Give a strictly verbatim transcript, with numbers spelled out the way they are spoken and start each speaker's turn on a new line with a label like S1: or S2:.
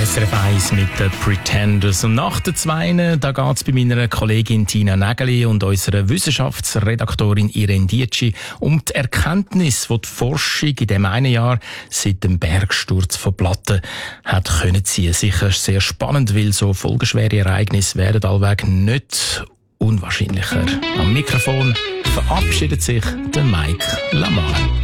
S1: S R F eins mit den Pretenders. Und nach der Zweinen, da geht es bei meiner Kollegin Tina Nägeli und unserer Wissenschaftsredaktorin Irene Dietschi um die Erkenntnis, die die Forschung in dem einen Jahr seit dem Bergsturz von Platten hat können ziehen. Sicher sehr spannend, weil so folgenschwere Ereignisse werden allweg nicht unwahrscheinlicher. Am Mikrofon verabschiedet sich der Mike Lamar.